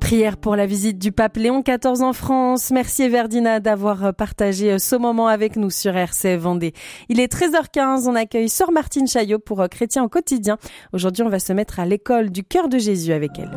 Prière pour la visite du pape Léon XIV en France. Merci Everdina d'avoir partagé ce moment avec nous sur RCF Vendée. Il est 13h15, on accueille Sœur Martine Chaillot pour Chrétien au quotidien. Aujourd'hui, on va se mettre à l'école du cœur de Jésus avec elle.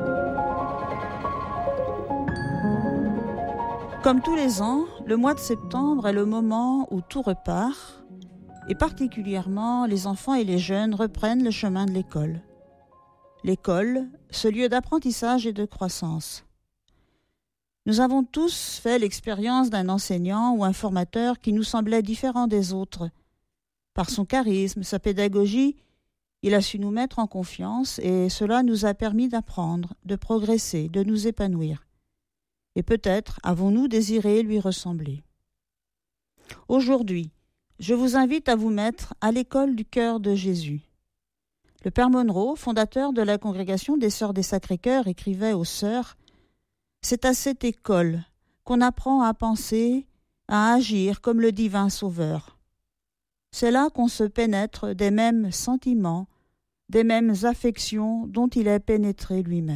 Comme tous les ans, le mois de septembre est le moment où tout repart, et particulièrement les enfants et les jeunes reprennent le chemin de l'école. L'école, ce lieu d'apprentissage et de croissance. Nous avons tous fait l'expérience d'un enseignant ou un formateur qui nous semblait différent des autres. Par son charisme, sa pédagogie, il a su nous mettre en confiance et cela nous a permis d'apprendre, de progresser, de nous épanouir. Et peut-être avons-nous désiré lui ressembler. Aujourd'hui, je vous invite à vous mettre à l'école du cœur de Jésus. Le Père Monro, fondateur de la congrégation des Sœurs des Sacré-Cœur, écrivait aux sœurs « C'est à cette école qu'on apprend à penser, à agir comme le divin Sauveur. C'est là qu'on se pénètre des mêmes sentiments, des mêmes affections dont il est pénétré lui-même. »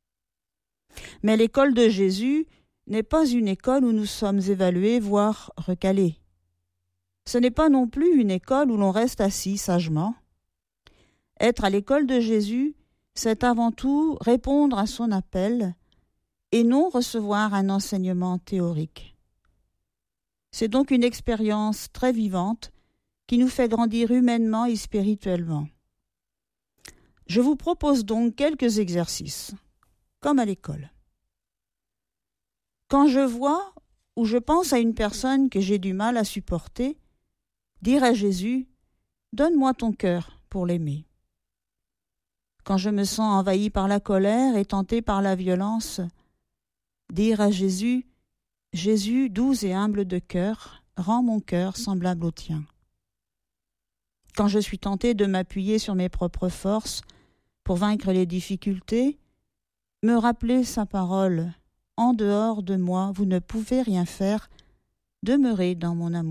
Mais l'école de Jésus n'est pas une école où nous sommes évalués, voire recalés. Ce n'est pas non plus une école où l'on reste assis sagement. Être à l'école de Jésus, c'est avant tout répondre à son appel et non recevoir un enseignement théorique. C'est donc une expérience très vivante qui nous fait grandir humainement et spirituellement. Je vous propose donc quelques exercices, comme à l'école. Quand je vois ou je pense à une personne que j'ai du mal à supporter, dire à Jésus « Donne-moi ton cœur pour l'aimer ». Quand je me sens envahi par la colère et tenté par la violence, dire à Jésus « Jésus, doux et humble de cœur, rends mon cœur semblable au tien ». Quand je suis tenté de m'appuyer sur mes propres forces pour vaincre les difficultés, me rappeler sa parole « En dehors de moi, vous ne pouvez rien faire, demeurez dans mon amour ».